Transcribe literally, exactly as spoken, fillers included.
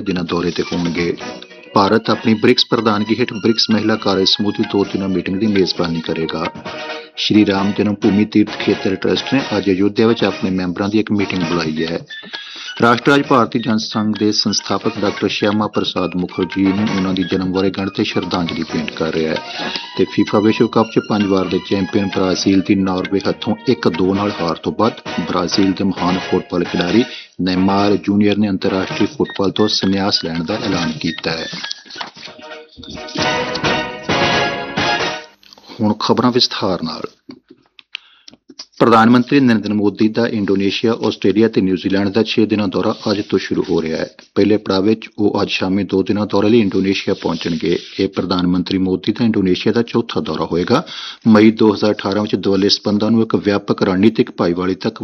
ਦਿਨਾਂ ਦੌਰੇ ਤੇ ਹੋਣਗੇ। ਭਾਰਤ ਆਪਣੀ ਬ੍ਰਿਕਸ ਪ੍ਰਧਾਨਗੀ ਹੇਠ ਬ੍ਰਿਕਸ ਮਹਿਲਾ ਕਾਰਜ ਸਮੂਹ ਦੀ ਦੋ ਦਿਨਾਂ ਮੀਟਿੰਗ ਦੀ ਮੇਜ਼ਬਾਨੀ ਕਰੇਗਾ। ਸ਼੍ਰੀ ਰਾਮ ਜਨਮ ਭੂਮੀ ਤੀਰਥ ਖੇਤਰ ਟਰਸਟ ਨੇ ਅੱਜ ਅਯੁੱਧਿਆ ਵਿੱਚ ਆਪਣੇ ਮੈਂਬਰਾਂ ਦੀ ਇੱਕ ਮੀਟਿੰਗ ਬੁਲਾਈ ਹੈ। ਰਾਸ਼ਟਰ ਅੱਜ ਭਾਰਤੀ ਜਨ ਸੰਘ ਦੇ ਸੰਸਥਾਪਕ ਡਾਕਟਰ ਸ਼ਿਆਮਾ ਪ੍ਰਸਾਦ ਮੁਖਰਜੀ ਨੂੰ ਉਹਨਾਂ ਦੀ ਜਨਮ ਵਰ੍ਹੇਗੰਢ ਤੇ ਸ਼ਰਧਾਂਜਲੀ ਭੇਂਟ ਕਰ ਰਿਹਾ ਹੈ ਤੇ ਫੀਫਾ ਵਿਸ਼ਵ ਕੱਪ 'ਚ ਪੰਜ ਵਾਰ ਦੇ ਚੈਂਪੀਅਨ ਬ੍ਰਾਜ਼ੀਲ ਦੀ ਨਾਰਵੇ ਹੱਥੋਂ ਇੱਕ ਦੋ ਨਾਲ ਹਾਰ ਤੋਂ ਬਾਅਦ ਬ੍ਰਾਜ਼ੀਲ ਦੇ ਮਹਾਨ ਫੁੱਟਬਾਲ ਖਿਡਾਰੀ ਨੇਮਾਰ ਜੂਨੀਅਰ ਨੇ ਅੰਤਰਰਾਸ਼ਟਰੀ ਫੁੱਟਬਾਲ ਤੋਂ ਸੰਨਿਆਸ ਲੈਣ ਦਾ ਐਲਾਨ ਕੀਤਾ ਹੈ। ਹੁਣ ਖਬਰਾਂ ਵਿਸਥਾਰ ਨਾਲ। ਪ੍ਰਧਾਨ ਮੰਤਰੀ ਨਰਿੰਦਰ ਮੋਦੀ ਦਾ ਇੰਡੋਨੇਸ਼ੀਆ, ਆਸਟ੍ਰੇਲੀਆ ਤੇ ਨਿਊਜ਼ੀਲੈਂਡ ਦਾ ਛੇ ਦਿਨਾਂ ਦੌਰਾ ਅੱਜ ਤੋਂ ਸ਼ੁਰੂ ਹੋ ਰਿਹਾ ਹੈ। ਪਹਿਲੇ ਪੜਾਅ ਵਿੱਚ ਉਹ ਅੱਜ ਸ਼ਾਮੀ ਦੋ ਦਿਨਾਂ ਦੌਰੇ ਲਈ ਇੰਡੋਨੇਸ਼ੀਆ ਪਹੁੰਚਣਗੇ। ਇਹ ਪ੍ਰਧਾਨ ਮੰਤਰੀ ਮੋਦੀ ਦਾ ਇੰਡੋਨੇਸ਼ੀਆ ਦਾ ਚੌਥਾ ਦੌਰਾ ਹੋਏਗਾ। ਮਈ ਦੋ ਹਜ਼ਾਰ ਅਠਾਰਾਂ ਵਿੱਚ ਦੁਵੱਲੇ ਸਬੰਧਾਂ ਨੂੰ ਇੱਕ ਵਿਆਪਕ ਰਣਨੀਤਿਕ ਭਾਈਵਾਲੀ ਤੱਕ